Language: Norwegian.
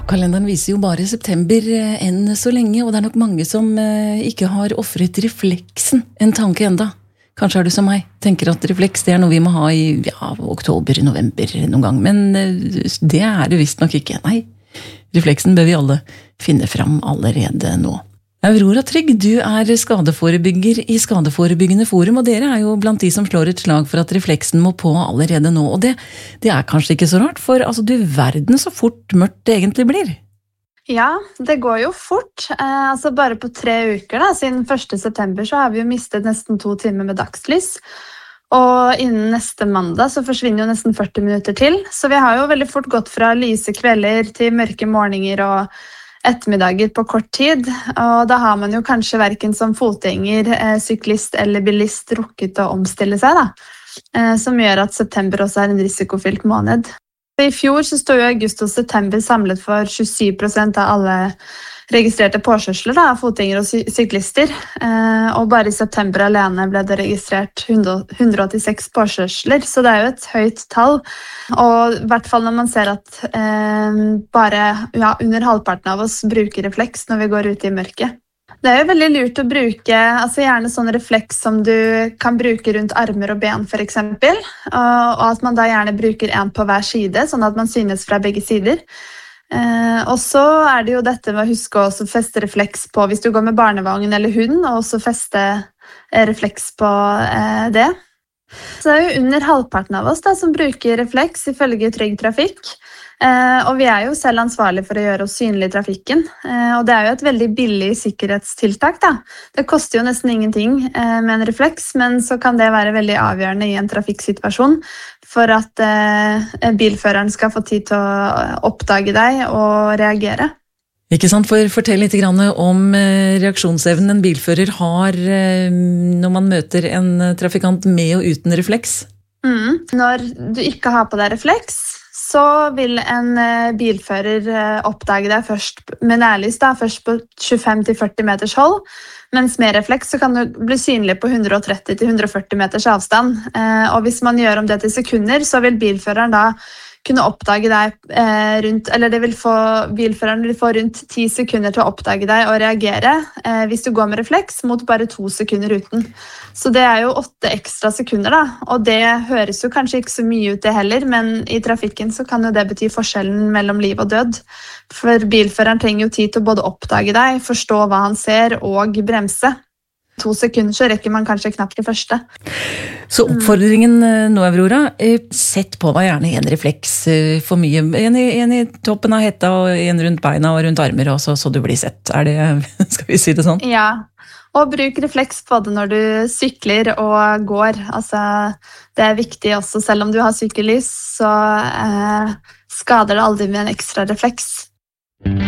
Kalenderen viser jo bare september enn så lenge, og det er nok mange som ikke har offret refleksen en tanke enda. Kanskje er du som meg, tenker at refleks det er noe vi må ha i oktober, november noen gang, men det er det visst nok ikke. Nei, refleksen bør vi alle finne fram allerede nå. Aurora Trygg, du er skadeforebygger i Skadeforebyggende Forum, og dere er jo blant de som slår et slag for at refleksen må på allerede nå, og det er kanskje ikke så rart, for altså, du verden så fort mørkt det egentlig blir. Ja, det går jo fort. Altså bare på 3 uker da, siden 1. september så har vi jo mistet nesten 2 timer med dagslys, og innen neste mandag så forsvinner jo nesten 40 minutter til, så vi har jo veldig fort gått fra lyse kvelder til mørke morgener og ettermiddager på kort tid, og da har man jo kanskje hverken som fotgjenger, syklist eller bilist rukket å omstille seg da, som gjør at september også er en risikofylt måned. I fjor så stod jo august og september samlet for 27% av alle registrerte påkjørsler da, av fotgjengere og syklister, og bare i september alene ble det registrert 186 påkjørsler, så det er jo et høyt tall, og i hvert fall når man ser at bare under halvparten av oss bruker refleks når vi går ut i mørket. Det er jo veldig lurt å bruke, altså gjerne sånn refleks som du kan bruke rundt armer og ben for eksempel, og at man da gjerne bruker en på hver side, sånn at man synes fra begge sider. Og så er det jo dette med å huske å feste refleks på hvis du går med barnevogn eller hund, og også feste refleks på det. Så det er jo under halvparten av oss da, som bruker refleks ifølge Trygg Trafikk, og vi er jo selv ansvarlige for å gjøre oss synlige i trafikken, og det er jo et veldig billig sikkerhetstiltak da. Det koster jo nesten ingenting med en refleks, men så kan det være veldig avgjørende i en trafikksituasjon for at bilføreren skal få tid til å oppdage deg og reagere. Ikke sant? Fortell litt grann om reaksjonsevnen en bilfører har når man møter en trafikant med og uten refleks. Når du ikke har på deg refleks, så vil en bilfører oppdage deg først med nærlys, da, først på 25-40 meters hold, mens med refleks så kan du bli synlig på 130-140 meters avstand. Og hvis man gjør om det til sekunder, så vil bilføreren da kunne oppdage deg bilføreren vil få rundt 10 sekunder til å oppdage deg og reagere hvis du går med refleks mot bare 2 sekunder uten. Så det er jo 8 ekstra sekunder da, og det høres jo kanskje ikke så mye ut det heller, men i trafikken så kan jo det bety forskjellen mellom liv og død. For bilføreren trenger jo tid til å både oppdage deg, forstå hva han ser og bremse. 2 sekunder så rekker man kanskje knapt de første. Så oppfordringen nå, Aurora, sett på deg gjerne en refleks for mye. En i toppen av hetta og en rundt beina og rundt armer, og så du blir sett. Er det, skal vi si det sånn? Ja, og bruk refleks både når du sykler og går. Altså, det er viktig også, selv om du har sykkellys, så skader det aldri med en ekstra refleks.